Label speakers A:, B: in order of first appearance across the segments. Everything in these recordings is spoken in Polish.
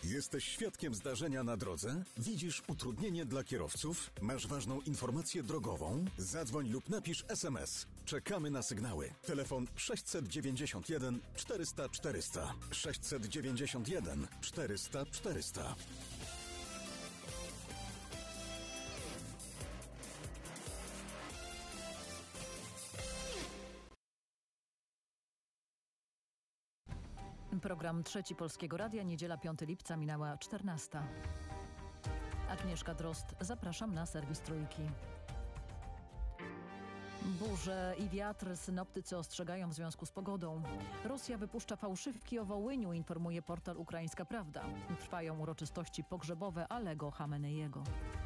A: Jesteś świadkiem zdarzenia na drodze? Widzisz utrudnienie dla kierowców? Masz ważną informację drogową? Zadzwoń lub napisz SMS. Czekamy na sygnały. Telefon 691 400 400. 691 400 400.
B: Program Trzeci Polskiego Radia, niedziela 5 lipca, minęła 14. Agnieszka Drozd, zapraszam na serwis Trójki. Burze i wiatr synoptycy ostrzegają w związku z pogodą. Rosja wypuszcza fałszywki o Wołyniu, informuje portal Ukraińska Prawda. Trwają uroczystości pogrzebowe Alego Hamenejego.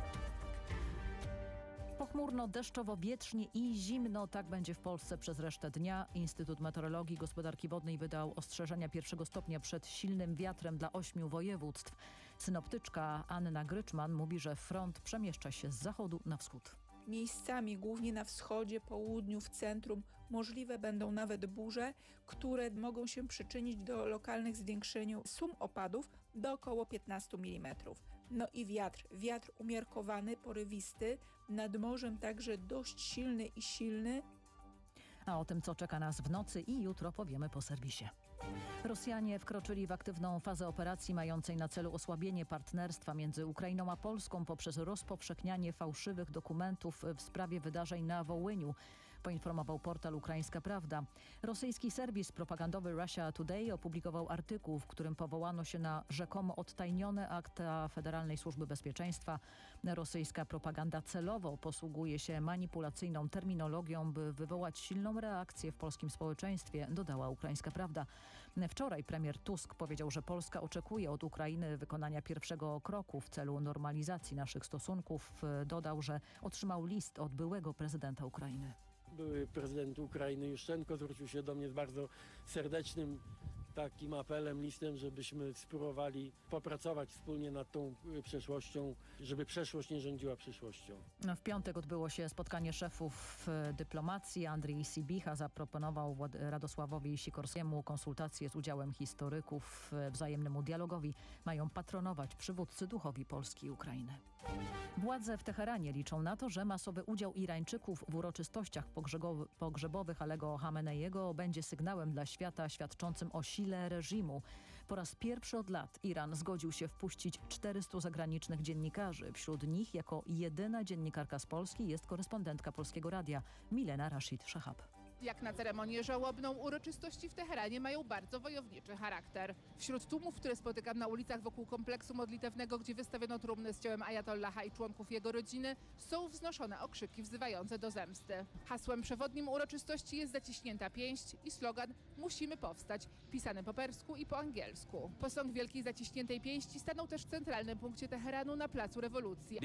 B: Pochmurno, deszczowo, wietrznie i zimno. Tak będzie w Polsce przez resztę dnia. Instytut Meteorologii i Gospodarki Wodnej wydał ostrzeżenia 1. stopnia przed silnym wiatrem dla 8 województw. Synoptyczka Anna Gryczman mówi, że front przemieszcza się z zachodu na wschód.
C: Miejscami, głównie na wschodzie, południu, w centrum, możliwe będą nawet burze, które mogą się przyczynić do lokalnych zwiększeniu sum opadów do około 15 mm. No i wiatr umiarkowany, porywisty, nad morzem także dość silny i silny.
B: A o tym, co czeka nas w nocy i jutro, powiemy po serwisie. Rosjanie wkroczyli w aktywną fazę operacji mającej na celu osłabienie partnerstwa między Ukrainą a Polską poprzez rozpowszechnianie fałszywych dokumentów w sprawie wydarzeń na Wołyniu, poinformował portal Ukraińska Prawda. Rosyjski serwis propagandowy Russia Today opublikował artykuł, w którym powołano się na rzekomo odtajnione akta Federalnej Służby Bezpieczeństwa. Rosyjska propaganda celowo posługuje się manipulacyjną terminologią, by wywołać silną reakcję w polskim społeczeństwie, dodała Ukraińska Prawda. Wczoraj premier Tusk powiedział, że Polska oczekuje od Ukrainy wykonania pierwszego kroku w celu normalizacji naszych stosunków. Dodał, że otrzymał list od byłego prezydenta Ukrainy.
D: Były prezydent Ukrainy Juszczenko zwrócił się do mnie z bardzo serdecznym takim apelem, listem, żebyśmy spróbowali popracować wspólnie nad tą przeszłością, żeby przeszłość nie rządziła przyszłością.
B: W piątek odbyło się spotkanie szefów dyplomacji. Andrii Sibicha zaproponował Radosławowi Sikorskiemu konsultacje z udziałem historyków. Wzajemnemu dialogowi mają patronować przywódcy duchowi Polski i Ukrainy. Władze w Teheranie liczą na to, że masowy udział Irańczyków w uroczystościach pogrzebowych Alego Hamenejego będzie sygnałem dla świata świadczącym o sile reżimu. Po raz pierwszy od lat Iran zgodził się wpuścić 400 zagranicznych dziennikarzy. Wśród nich jako jedyna dziennikarka z Polski jest korespondentka Polskiego Radia Milena Rashid Shahab.
E: Jak na ceremonię żałobną, uroczystości w Teheranie mają bardzo wojowniczy charakter. Wśród tłumów, które spotykam na ulicach wokół kompleksu modlitewnego, gdzie wystawiono trumny z ciałem ajatollaha i członków jego rodziny, są wznoszone okrzyki wzywające do zemsty. Hasłem przewodnim uroczystości jest zaciśnięta pięść i slogan "Musimy powstać", pisany po persku i po angielsku. Posąg wielkiej zaciśniętej pięści stanął też w centralnym punkcie Teheranu na Placu Rewolucji.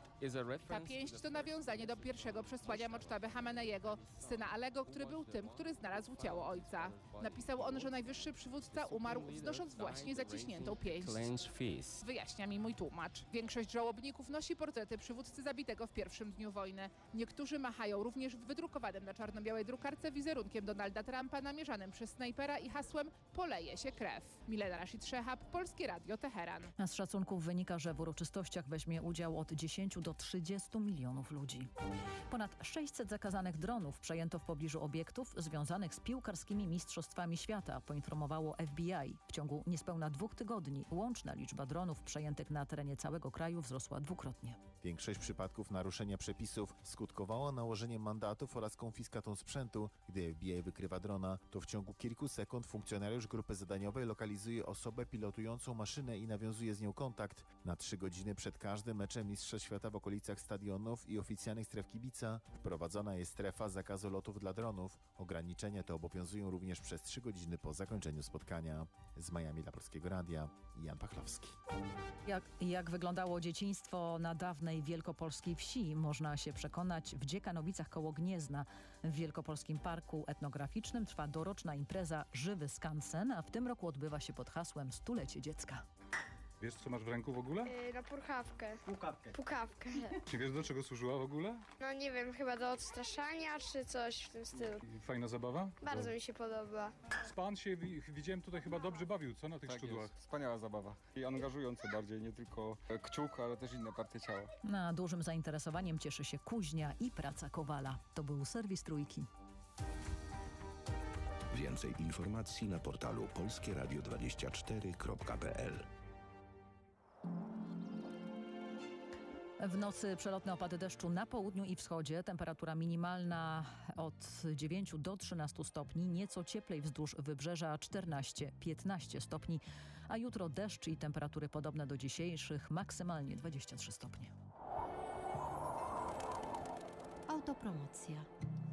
E: Ta pięść to nawiązanie do pierwszego przesłania Moctaby Hamenejego, syna Alego, który był tym, który znalazł ciało ojca. Napisał on, że najwyższy przywódca umarł, wznosząc właśnie zaciśniętą pięść. Wyjaśnia mi mój tłumacz. Większość żałobników nosi portrety przywódcy zabitego w pierwszym dniu wojny. Niektórzy machają również w wydrukowanym na czarno-białej drukarce wizerunkiem Donalda Trumpa namierzanym przez snajpera i hasłem "Poleje się krew". Milena Rashid Shahab, Polskie Radio, Teheran.
B: A z szacunków wynika, że w uroczystościach weźmie udział od 10 do 30 milionów ludzi. Ponad 600 zakazanych dronów przejęto w pobliżu obiektów związanych z piłkarskimi mistrzostwami świata, poinformowało FBI. W ciągu niespełna 2 tygodni łączna liczba dronów przejętych na terenie całego kraju wzrosła dwukrotnie.
F: Większość przypadków naruszenia przepisów skutkowała nałożeniem mandatów oraz konfiskatą sprzętu. Gdy FBI wykrywa drona, to w ciągu kilku sekund funkcjonariusz grupy zadaniowej lokalizuje osobę pilotującą maszynę i nawiązuje z nią kontakt. Na 3 godziny przed każdym meczem Mistrzostw Świata w okolicach stadionów i oficjalnych stref kibica wprowadzona jest strefa zakazu lotów dla dronów. Ograniczenia te obowiązują również przez 3 godziny po zakończeniu spotkania. Z Miami dla Polskiego Radia, Jan Pachlowski.
B: Jak wyglądało dzieciństwo na dawnej wielkopolskiej wsi, można się przekonać w Dziekanowicach koło Gniezna. W Wielkopolskim Parku Etnograficznym trwa doroczna impreza Żywy Skansen, a w tym roku odbywa się pod hasłem Stulecie Dziecka.
G: Wiesz, co masz w ręku w ogóle?
H: Na purchawkę. Pukawkę.
G: Nie wiesz, do czego służyła w ogóle?
H: No nie wiem, chyba do odstraszania czy coś w tym stylu.
G: Fajna zabawa?
H: Bardzo mi się podoba.
G: Pan się, widziałem, tutaj chyba dobrze bawił, co, na tych szczudłach?
I: Jest. Wspaniała zabawa i angażująca bardziej, nie tylko kciuk, ale też inne partie ciała.
B: Na dużym zainteresowaniem cieszy się kuźnia i praca kowala. To był serwis Trójki.
J: Więcej informacji na portalu polskieradio24.pl.
B: W nocy przelotne opady deszczu na południu i wschodzie. Temperatura minimalna od 9 do 13 stopni. Nieco cieplej wzdłuż wybrzeża 14-15 stopni. A jutro deszcz i temperatury podobne do dzisiejszych. Maksymalnie 23 stopnie.
K: Autopromocja.